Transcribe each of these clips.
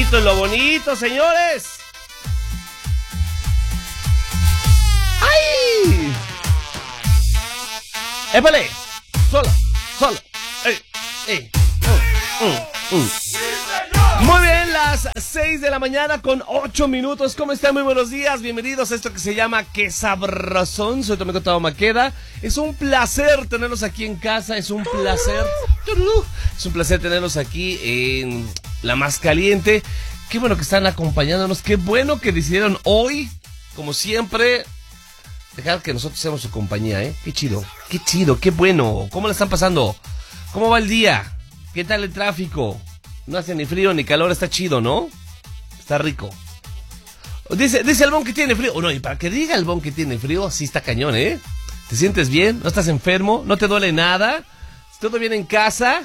es lo bonito, señores. ¡Ay! ¡Épale! Solo. ¡Ey! Muy bien, las 6 de la mañana con 8 minutos. ¿Cómo están? Muy buenos días. Bienvenidos a esto que se llama Qué Sabrosón. Soy Tomé Contado Maqueda. Es un placer tenerlos aquí en casa. Es un placer tenerlos aquí en La Más Caliente. Qué bueno que están acompañándonos. Qué bueno que decidieron hoy, como siempre, dejar que nosotros seamos su compañía, ¿eh? Qué chido, qué bueno. ¿Cómo la están pasando? ¿Cómo va el día? ¿Qué tal el tráfico? No hace ni frío ni calor, está chido, ¿no? Está rico. Dice el Bon que tiene frío. No, y para que diga el Bon que tiene frío, sí está cañón, ¿eh? ¿Te sientes bien? ¿No estás enfermo? ¿No te duele nada? ¿Todo bien en casa?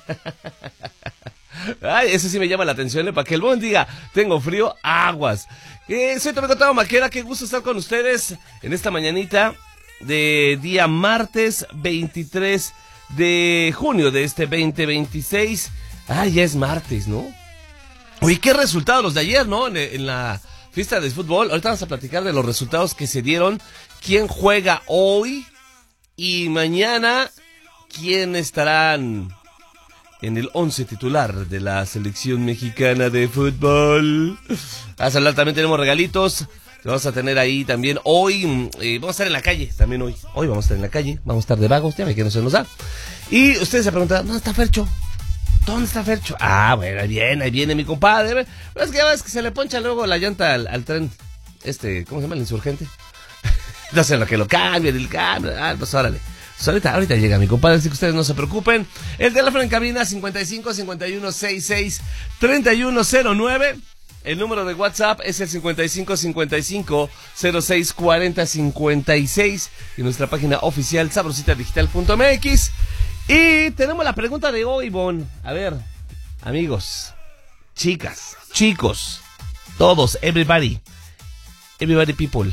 Ay, eso sí me llama la atención, ¿eh? Para que el Bon diga, tengo frío, aguas. Soy Tomé Contado Maqueda, qué gusto estar con ustedes en esta mañanita de día martes 23 de junio de este 2026. Ah, ya es martes, ¿no? Oye, qué resultados los de ayer, ¿no? En la fiesta de fútbol. Ahorita vamos a platicar de los resultados que se dieron. ¿Quién juega hoy? Y mañana, ¿quién estarán en el 11 titular de la selección mexicana de fútbol? Vamos a hablar, también tenemos regalitos. Vamos a tener ahí también hoy, vamos a estar en la calle también hoy. Hoy vamos a estar en la calle, vamos a estar de vagos, ya ve que no se nos da. Y ustedes se preguntan, ¿dónde está Fercho? ¿Dónde está Fercho? Ah, bueno, ahí viene mi compadre. Pero es que ya ves que se le poncha luego la llanta al tren, ¿cómo se llama? El Insurgente. Entonces lo que lo cambien, el cambio, pues órale. Pues ahorita llega mi compadre, así que ustedes no se preocupen. El teléfono en cabina 55 51 66 3109. El número de WhatsApp es el 55 55 06 40 56. Y nuestra página oficial sabrositadigital.mx. Y tenemos la pregunta de hoy, Bon. A ver, amigos, chicas, chicos, todos, everybody people.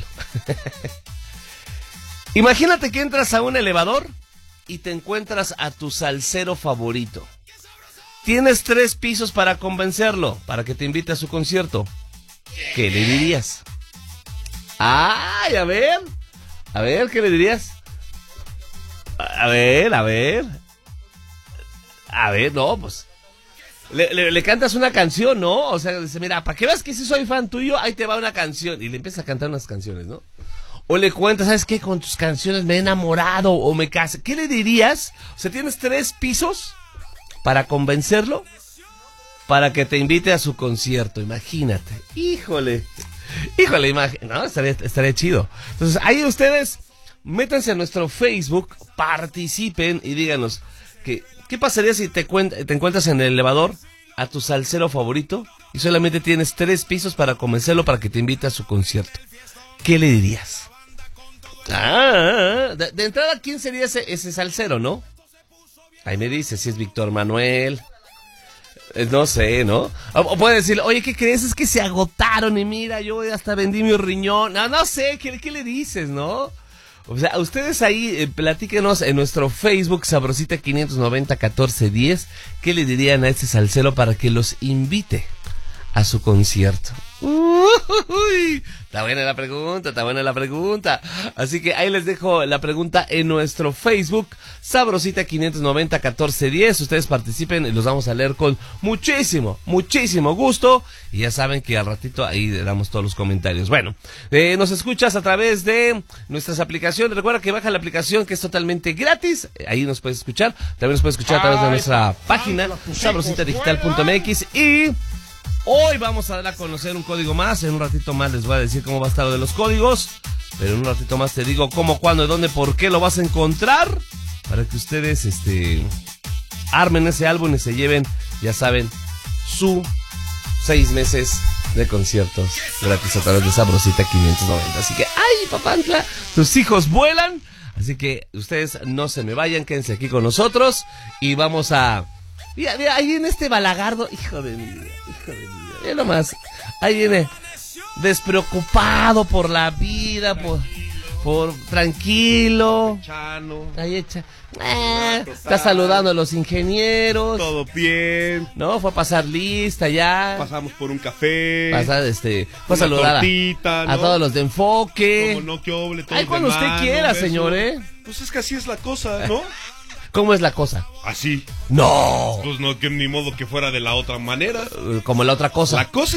Imagínate que entras a un elevador y te encuentras a tu salsero favorito. Tienes 3 pisos para convencerlo, para que te invite a su concierto. ¿Qué le dirías? Ay, a ver, ¿qué le dirías? A ver, no, pues le cantas una canción, ¿no? O sea, dice, mira, para que veas que sí soy fan tuyo, ahí te va una canción. Y le empiezas a cantar unas canciones, ¿no? O le cuentas, ¿sabes qué? Con tus canciones me he enamorado o me casé. ¿Qué le dirías? O sea, tienes 3 pisos para convencerlo, para que te invite a su concierto. Imagínate. Híjole, no, estaría chido. Entonces, ahí ustedes métanse a nuestro Facebook, participen y díganos ¿qué pasaría si te encuentras en el elevador a tu salsero favorito y solamente tienes 3 pisos para convencerlo para que te invite a su concierto? ¿Qué le dirías? De entrada, ¿quién sería ese salsero, no? Ahí me dice si es Víctor Manuel. No sé, ¿no? O puede decir, oye, ¿qué crees? Es que se agotaron y mira, yo hasta vendí mi riñón. No sé, ¿qué le dices, no? O sea, ustedes ahí platíquenos en nuestro Facebook Sabrosita 590 1410. ¿Qué le dirían a ese salsero para que los invite a su concierto? Uy, está buena la pregunta. Así que ahí les dejo la pregunta en nuestro Facebook Sabrosita 590 1410. Ustedes participen y los vamos a leer con muchísimo gusto. Y ya saben que al ratito ahí le damos todos los comentarios. Bueno, nos escuchas a través de nuestras aplicaciones. Recuerda que baja la aplicación, que es totalmente gratis. Ahí nos puedes escuchar. También nos puedes escuchar a través de nuestra página sabrositadigital.mx. Y hoy vamos a dar a conocer un código más. En un ratito más les voy a decir cómo va a estar lo de los códigos. Pero en un ratito más te digo cómo, cuándo, dónde, por qué lo vas a encontrar. Para que ustedes armen ese álbum y se lleven, ya saben, su 6 meses de conciertos gratis a través de Sabrosita 590. Así que, ¡ay, papantla! Tus hijos vuelan. Así que ustedes no se me vayan, quédense aquí con nosotros. Y vamos a... Mira, ahí viene este balagardo. Hijo de mi vida. Mira nomás. Ahí viene despreocupado por la vida, tranquilo. Chano. Ahí echa. Está saludando a los ingenieros. Todo bien. No, fue a pasar lista ya. Pasamos por un café. Fue a saludar tortita, ¿no? a todos los de enfoque. Como no, que oble, todos Ay, cuando de usted mano, quiera, beso. señor, Pues es que así es la cosa, ¿no? ¿Cómo es la cosa? Así. No. Pues no, que ni modo que fuera de la otra manera. Como la otra cosa. La cosa